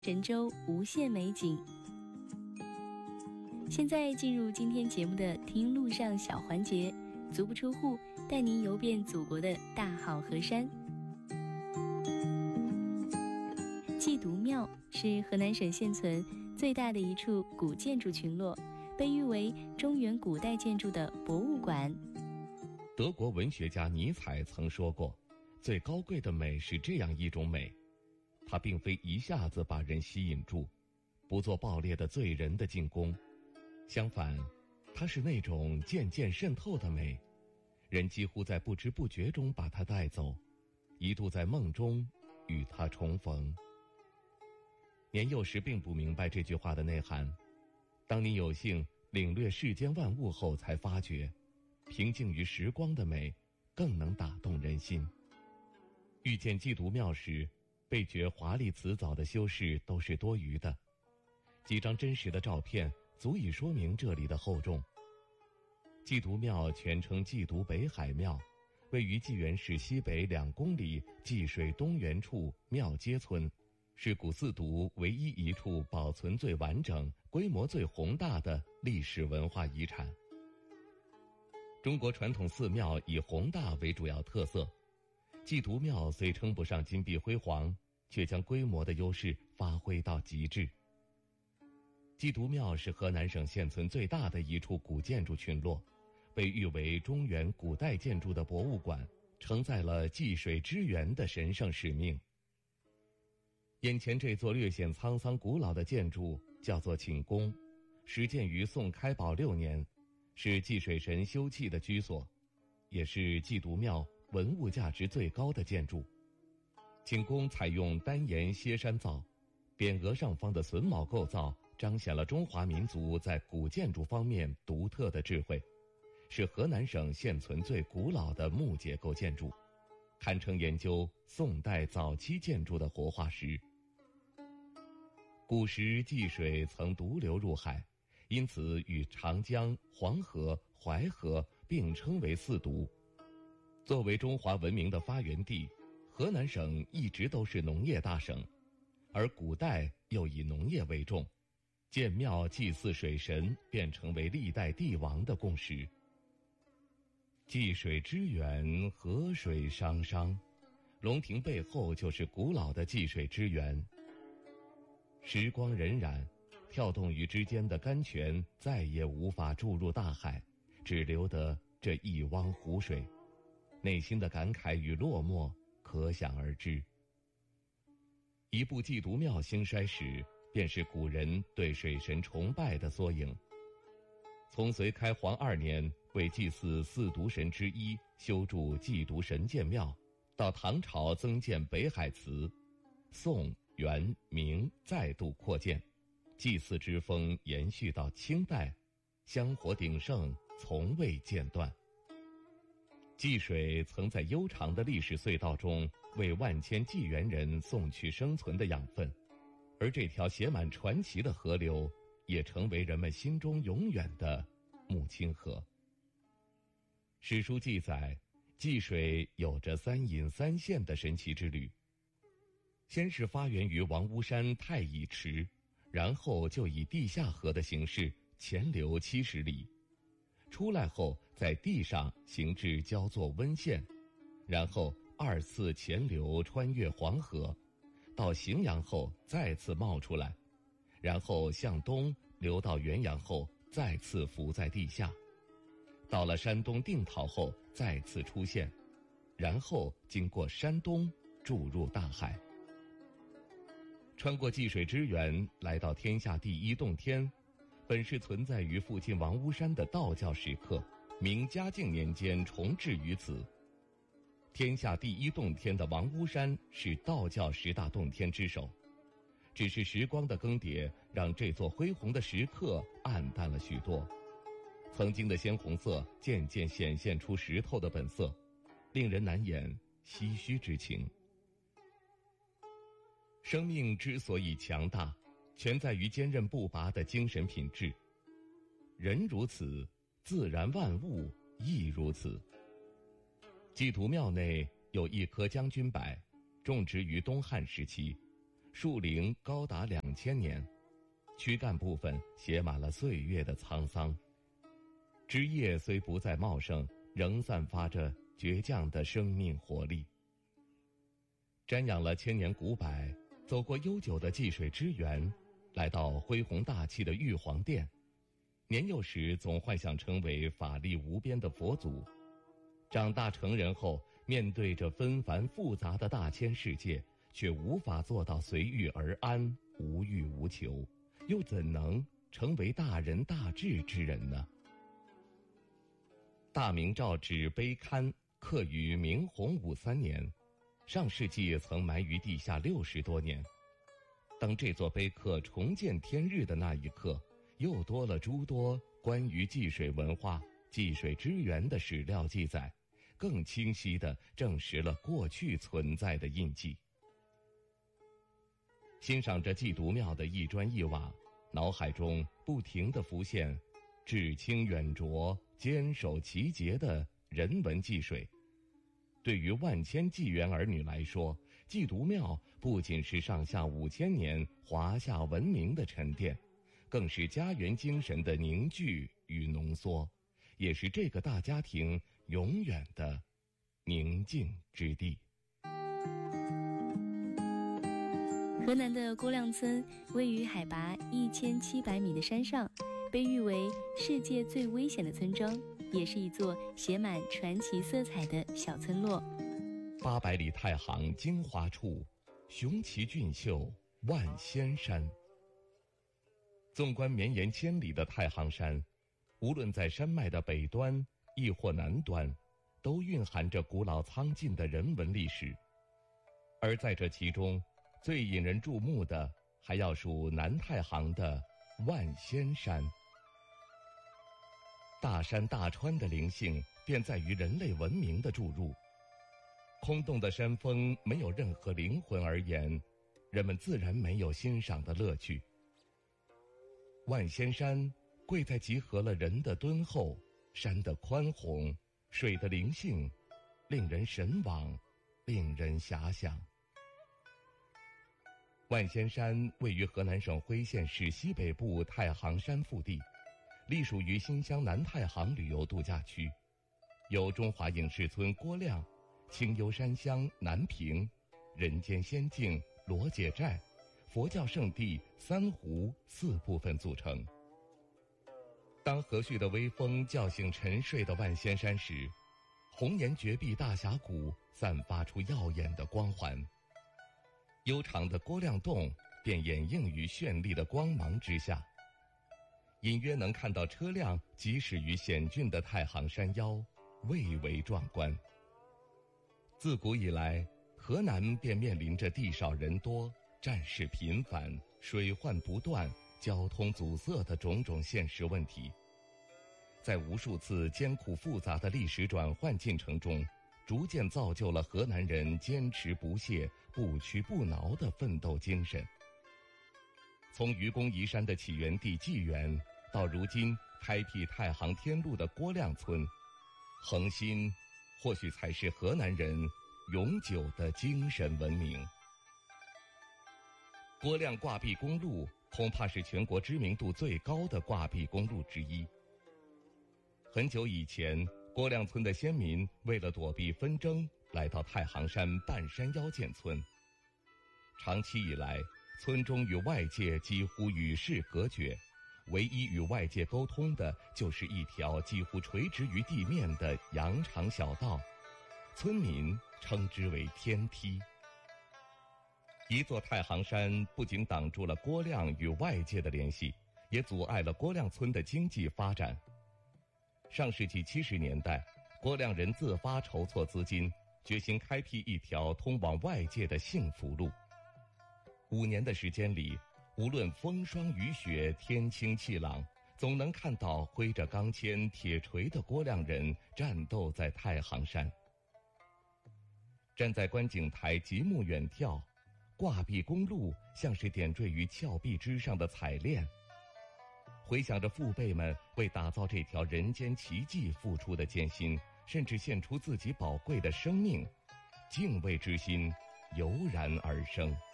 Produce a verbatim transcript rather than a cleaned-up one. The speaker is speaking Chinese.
神州无限美景。现在进入今天节目的听路上小环节，足不出户带您游遍祖国的大好河山。祭渎庙是河南省现存最大的一处古建筑群落，被誉为中原古代建筑的博物馆。 德国文学家尼采曾说过，最高贵的美是这样一种美，它并非一下子把人吸引住，不做暴烈的醉人的进攻，相反，它是那种渐渐渗透的美，人几乎在不知不觉中把它带走，一度在梦中与它重逢。年幼时并不明白这句话的内涵，当你有幸领略世间万物后，才发觉平静于时光的美更能打动人心。遇见祭渎庙时，被觉华丽辞藻的修饰都是多余的，几张真实的照片足以说明这里的厚重。祭渎庙全称祭渎北海庙，位于济源市西北两公里济水东源处庙街村，是古四渎唯一一处保存最完整、规模最宏大的历史文化遗产。中国传统寺庙以宏大为主要特色，祭渎庙虽称不上金碧辉煌，却将规模的优势发挥到极致。祭渎庙是河南省现存最大的一处古建筑群落，被誉为中原古代建筑的博物馆，承载了济水之源的神圣使命。眼前这座略显沧桑古老的建筑叫做寝宫，始建于宋开宝六年，是济水神休憩的居所，也是祭渎庙文物价值最高的建筑。寝宫采用单檐歇山造，匾额上方的榫卯构造彰显了中华民族在古建筑方面独特的智慧，是河南省现存最古老的木结构建筑，堪称研究宋代早期建筑的活化石。古时济水曾独流入海，因此与长江、黄河、淮河并称为四渎。作为中华文明的发源地，河南省一直都是农业大省，而古代又以农业为重，建庙祭祀水神便成为历代帝王的共识。济水之源，河水汤汤，龙亭背后就是古老的济水之源。时光荏苒，跳动于之间的甘泉再也无法注入大海，只留得这一汪湖水，内心的感慨与落寞可想而知。一部祭渎庙兴衰史，便是古人对水神崇拜的缩影。从隋开皇二年为祭祀四渎神之一修筑祭渎神剑庙，到唐朝增建北海祠，宋、元、明再度扩建，祭祀之风延续到清代，香火鼎盛，从未间断。济水曾在悠长的历史隧道中为万千济源人送去生存的养分，而这条写满传奇的河流也成为人们心中永远的母亲河。史书记载，济水有着三隐三现的神奇之旅。先是发源于王屋山太乙池，然后就以地下河的形式潜流七十里，出来后在地上行至焦作温县，然后二次潜流穿越黄河，到荥阳后再次冒出来，然后向东流到元阳后再次浮在地下，到了山东定陶后再次出现，然后经过山东注入大海。穿过济水之源来到天下第一洞天，本是存在于附近王屋山的道教石刻，明嘉靖年间重置于此。天下第一洞天的王屋山是道教十大洞天之首，只是时光的更迭让这座恢宏的石刻暗淡了许多，曾经的鲜红色渐渐显现出石头的本色，令人难掩唏嘘之情。生命之所以强大，全在于坚韧不拔的精神品质。人如此，自然万物亦如此。祭渎庙内有一棵将军柏，种植于东汉时期， 树龄高达两千年，躯干部分写满了岁月的沧桑。枝叶虽不再茂盛，仍散发着倔强的生命活力。瞻仰了千年古柏，走过悠久的济水之源，来到恢宏大气的玉皇殿。年幼时总幻想成为法力无边的佛祖，长大成人后，面对着纷繁复杂的大千世界，却无法做到随遇而安，无欲无求，又怎能成为大仁大智之人呢？大明诏旨碑龛刻于明洪武三年，上世纪曾埋于地下六十多年。当这座碑刻重见天日的那一刻，又多了诸多关于济水文化、济水之源的史料记载，更清晰地证实了过去存在的印记。欣赏着祭渎庙的一砖一瓦，脑海中不停地浮现至清远浊、坚守其节的人文济水。对于万千济源儿女来说，祭渎庙不仅是上下五千年华夏文明的沉淀，更是家园精神的凝聚与浓缩，也是这个大家庭永远的宁静之地。 河南的郭亮村位于海拔一千七百米的山上，被誉为世界最危险的村庄，也是一座写满传奇色彩的小村落。 八百里太行精华处，雄奇俊秀万仙山。纵观绵延千里的太行山，无论在山脉的北端亦或南端，都蕴含着古老苍劲的人文历史。而在这其中，最引人注目的还要数南太行的万仙山。大山大川的灵性便在于人类文明的注入。空洞的山峰没有任何灵魂而言，人们自然没有欣赏的乐趣。万仙山贵在集合了人的敦厚、山的宽宏、水的灵性，令人神往，令人遐想。万仙山位于河南省辉县市西北部太行山腹地，隶属于新乡南太行旅游度假区，有中华影视村郭亮、清幽山乡南屏、人间仙境罗姐寨、佛教圣地三湖四部分组成。当和煦的微风叫醒沉睡的万仙山时，红岩绝壁大峡谷散发出耀眼的光环，悠长的郭亮洞便掩映于绚丽的光芒之下，隐约能看到车辆疾驶于险峻的太行山腰，蔚为壮观。自古以来，河南便面临着地少人多、战事频繁、水患不断、交通阻塞的种种现实问题。在无数次艰苦复杂的历史转换进程中，逐渐造就了河南人坚持不懈、不屈不挠的奋斗精神。从愚公移山的起源地济源，到如今开辟太行天路的郭亮村，恒心或许才是河南人永久的精神文明。郭亮挂壁公路恐怕是全国知名度最高的挂壁公路之一。很久以前，郭亮村的先民为了躲避纷争，来到太行山半山腰建村。长期以来，村中与外界几乎与世隔绝，唯一与外界沟通的就是一条几乎垂直于地面的羊肠小道，村民称之为天梯。一座太行山不仅挡住了郭亮与外界的联系，也阻碍了郭亮村的经济发展。上世纪七十年代，郭亮人自发筹措资金，决心开辟一条通往外界的幸福路。五年的时间里，无论风霜雨雪、天清气朗，总能看到挥着钢钎铁锤的郭亮人战斗在太行山。站在观景台极目远眺，挂壁公路像是点缀于峭壁之上的彩链。回想着父辈们为打造这条人间奇迹付出的艰辛，甚至献出自己宝贵的生命，敬畏之心油然而生。